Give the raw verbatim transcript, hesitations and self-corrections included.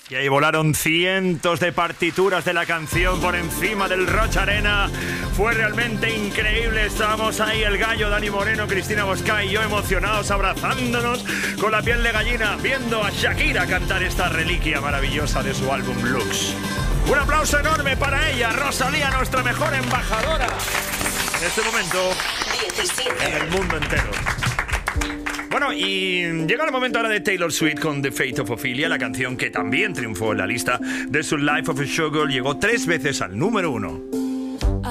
Y ahí volaron cientos de partituras de la canción por encima del Roch Arena. Fue realmente increíble. Estábamos ahí, el gallo, Dani Moreno, Cristina Bosca y yo, emocionados, abrazándonos con la piel de gallina, viendo a Shakira cantar esta reliquia maravillosa de su álbum Lux. Un aplauso enorme para ella, Rosalía, nuestra mejor embajadora en este momento en el mundo entero. Bueno, y llega el momento ahora de Taylor Swift con The Fate of Ophelia, la canción que también triunfó en la lista de su Life of a Showgirl. Llegó tres veces al número uno.